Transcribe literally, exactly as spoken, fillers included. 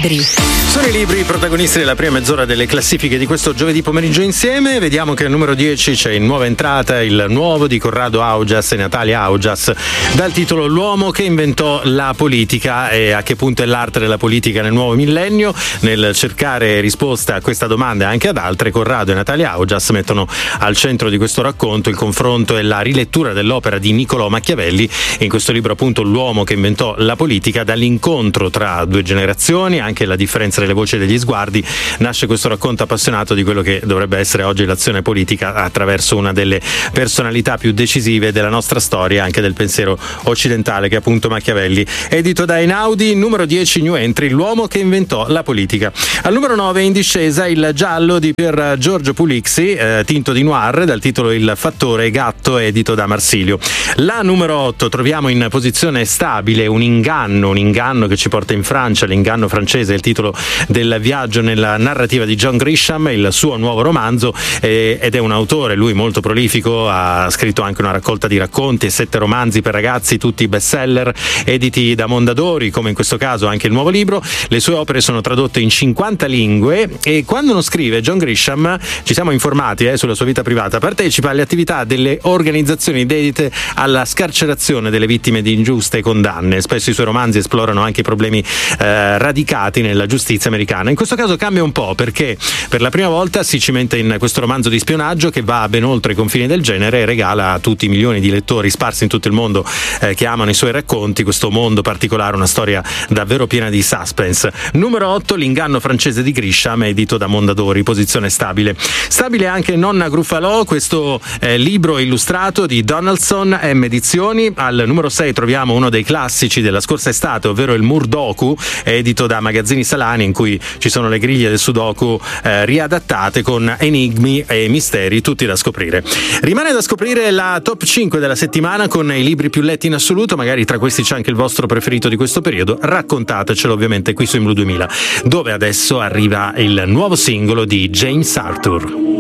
libri. Sono i libri protagonisti della prima mezz'ora delle classifiche di questo giovedì pomeriggio insieme. Vediamo che al numero dieci c'è in nuova entrata il nuovo di Corrado Augias e Natalia Augias dal titolo L'uomo che inventò la politica, e a che punto è l'arte della politica nel nuovo millennio. Nel cercare risposta a questa domanda e anche ad altre, Corrado e Natalia Augias mettono al centro di questo racconto il confronto e la rilettura dell'opera di Niccolò Machiavelli, e in questo libro appunto L'uomo che inventò la politica, dall'incontro tra due generazioni, anche la differenza delle voci e degli sguardi, nasce questo racconto appassionato di quello che dovrebbe essere oggi l'azione politica attraverso una delle personalità più decisive della nostra storia, anche del pensiero occidentale, che è appunto Machiavelli. Edito da Einaudi, numero dieci new entry, L'uomo che inventò la politica. Al numero nove in discesa il giallo di Pier Giorgio Pulixi, eh, tinto di noir, dal titolo Il fattore gatto, edito da Marsilio. La numero otto troviamo in posizione stabile un inganno, un inganno che ci porta in Francia, l'inganno francese, il titolo del viaggio nella narrativa di John Grisham, il suo nuovo romanzo, eh, ed è un autore, lui molto prolifico, ha scritto anche una raccolta di racconti e sette romanzi per ragazzi, tutti bestseller, editi da Mondadori, come in questo caso anche il nuovo libro. Le sue opere sono tradotte in cinquanta lingue, e quando non scrive John Grisham, ci siamo informati eh, sulla sua vita privata, partecipa alle attività delle organizzazioni dedite alla scarcerazione delle vittime di ingiuste condanne. Spesso i suoi romanzi esplorano anche i problemi eh, radicati nella giustizia americana. In questo caso cambia un po', perché per la prima volta si cimenta in questo romanzo di spionaggio che va ben oltre i confini del genere e regala a tutti i milioni di lettori sparsi in tutto il mondo eh, che amano i suoi racconti questo mondo particolare, una storia davvero piena di suspense. Numero otto, L'inganno francese di Grisham, edito da Mondadori, posizione stabile. Stabile anche Nonna Gruffalò, questo eh, libro illustrato di Donaldson, M Edizioni. Al numero sei troviamo uno dei classici della scorsa estate, ovvero il Murdoku, edito da Magazzini Salani, in cui ci sono le griglie del Sudoku eh, riadattate con enigmi e misteri tutti da scoprire. Rimane da scoprire la top cinque della settimana con i libri più letti in assoluto, magari tra questi c'è anche il vostro preferito di questo periodo. Raccontatecelo ovviamente qui su In Blu duemila, dove adesso arriva il nuovo singolo di James Arthur.